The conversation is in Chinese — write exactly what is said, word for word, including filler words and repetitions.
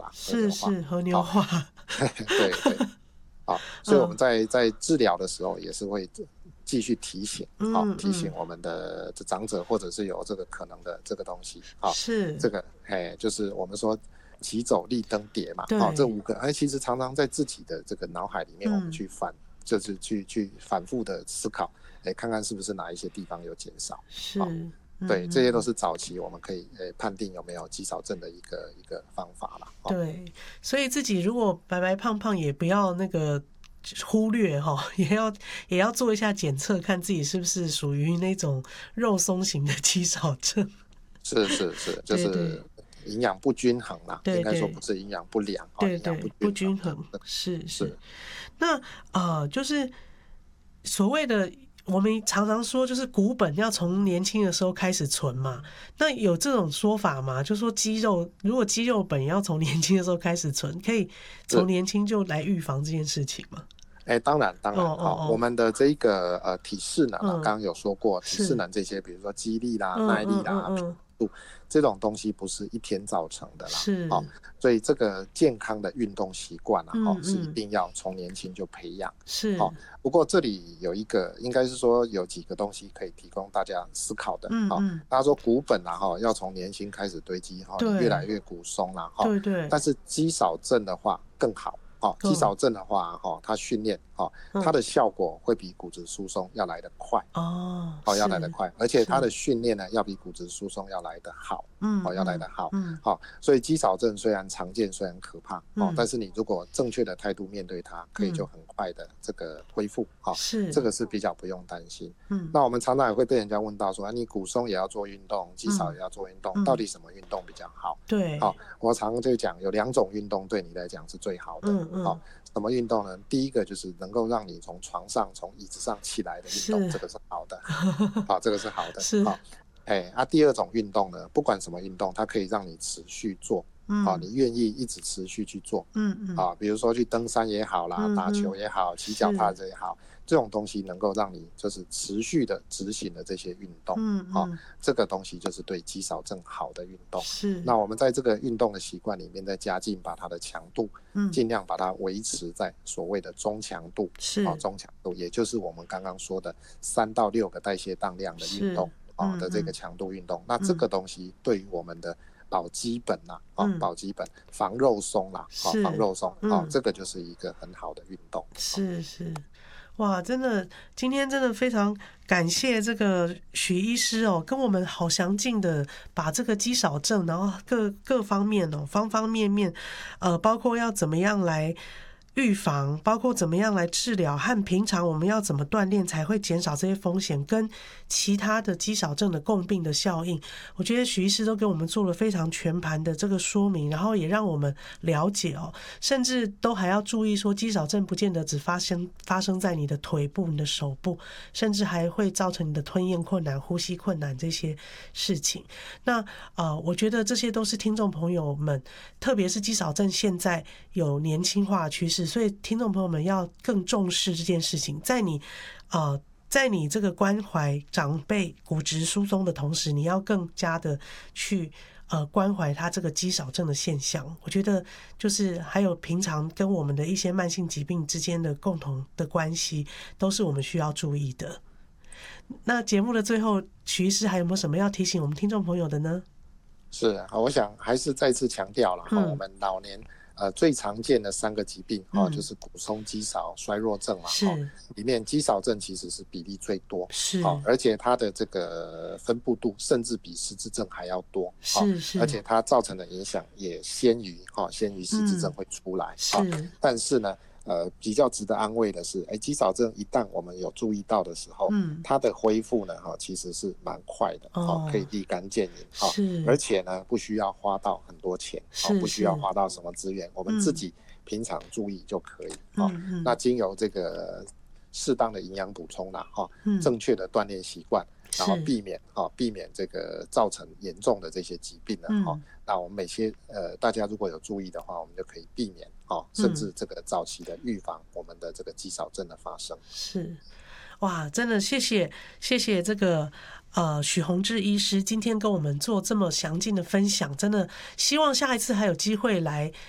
是是和牛化， 对对，好，所以我们在在治疗的时候也是会继续提醒，好、 嗯提醒我们的长者或者是有这个可能的这个东西，好、 是这个哎，就是我们说急走立灯跌嘛，好、这对， 五个哎，其实常常在自己的这个脑海里面，我们嗯去反，就是去去反复的思考，哎，看看是不是哪一些地方有减少，好、 是， 对，这些都嗯是早期我们可以呃判定有没有肌少症的一个一个方法啦。哦、 对，所以自己如果白白胖胖，也不要那个忽略哈，也要也要做一下检测，看自己是不是属于那种肉松型的肌少症。 是是是，就对对是营养不均衡啦，应该说对对不是营养不良啊，营养不对对，不均衡。 均衡，是是。 是那呃，就是所谓的我们常常说，就是股本要从年轻的时候开始存嘛。那有这种说法吗？就说肌肉，如果肌肉本要从年轻的时候开始存，可以从年轻就来预防这件事情吗？ 哎，当然当然， 哦哦好、 哦， 我们的这个呃体适能啊， 嗯， 刚刚有说过，体适是， 能这些，比如说肌力啦、 嗯耐力嗯嗯啦、 嗯， 度这种东西不是一天造成的啦，好、 是， 所以这个健康的运动习惯啊，哈、 嗯是一嗯， 定要从年轻就培养。好、 是， 不过这里有一个，应该是说有几个东西可以提供大家思考的。好、 嗯嗯， 大家说骨本啊，哈，要从年轻开始堆积，哈，你越来对越骨松啦，哈。 对对， 但是肌少症的话更好。哦，肌少嗯症的话，哦，它训练，哦， 嗯， 它的效果会比骨质疏松要来得快， 哦， 哦，要来得是快，而且它的是， 训练呢，要比骨质疏松要来得好，哦，要来嗯嗯得好， 嗯好、所以肌少症虽然常见，虽然可怕，哦， 嗯但是你如果正确的态度面对它，可以就嗯， 很快的这个恢复，哦， 是， 这个是比较不用担心。 嗯那我们常常也会被人家问到说，啊，你骨松也要做运动，肌少嗯也要做运动， 嗯， 到底什么运动比较好？ 对， 好、我常常就讲有两种运动对你来讲是最好的， 嗯好、 嗯， 什么运动呢？第一个就是能够让你从床上、从椅子上起来的运动， 是， 这个是好的，好、这个是好的， 是， 好、哎，啊，第二种运动呢，不管什么运动，它可以让你持续做，好、 嗯你愿意一直持续去做， 嗯嗯啊，比如说去登山也好啦，打嗯哼球也好，骑脚踏车也好，这种东西能够让你就是持续的执行的这些运动，啊， 嗯嗯， 这个东西就是对肌少症好的运动。 是， 那我们在这个运动的习惯里面再加进，把它的强度嗯尽量把它维持在所谓的中强度， 是啊，中强度，也就是我们刚刚说的三到六个代谢当量的运动，啊的这个强度运动。那这个东西对于我们的保基本呐、啊， 嗯保基本防肉松啦、啊， 是防肉松， 嗯啊，这个就是一个很好的运动。 是是，哇，真的，今天真的非常感谢这个许医师哦，跟我们好详尽的把这个肌少症，然后各各方面哦，方方面面，呃，包括要怎么样来预防，包括怎么样来治疗，和平常我们要怎么锻炼才会减少这些风险，跟其他的肌少症的共病的效应，我觉得许医师都给我们做了非常全盘的这个说明，然后也让我们了解哦，甚至都还要注意说，肌少症不见得只发生发生在你的腿部、你的手部，甚至还会造成你的吞咽困难、呼吸困难这些事情。那呃，我觉得这些都是听众朋友们，特别是肌少症现在有年轻化的趋势，所以听众朋友们要更重视这件事情。在你呃，在你这个关怀长辈骨质疏松的同时，你要更加的去呃关怀他这个肌少症的现象。我觉得就是还有平常跟我们的一些慢性疾病之间的共同的关系，都是我们需要注意的。那节目的最后，许医师还有没有什么要提醒我们听众朋友的呢？ 是啊，我想还是再次强调了哈、 嗯我们老年呃最常见的三个疾病哈、 嗯就是骨松、肌少、衰弱症嘛， 是哈、里面肌少症其实是比例最多， 是好、而且它的这个分布度甚至比失智症还要多，好、 是是， 而且它造成的影响也先于哈、先于失智症会出来，好、 是但是呢。呃，比较值得安慰的是，哎，肌少症一旦我们有注意到的时候， 嗯它的恢复呢，哈，其实是蛮快的，哈、 哦可以立竿见影，哈、 是而且呢，不需要花到很多钱， 是不需要是花到什么资源，我们自己平常注意就可以， 嗯嗯那经由这个适当的营养补充啦，哈、 嗯正确的锻炼习惯，然后是避免哈、避免这个造成严重的这些疾病呢，哈、 嗯那我们每些呃大家如果有注意的话，我们就可以避免哈、甚至这个早期的预防我们的这个肌少症的发生。 是，哇，真的谢谢谢谢这个呃许宏志医师今天跟我们做这么详尽的分享，真的希望下一次还有机会来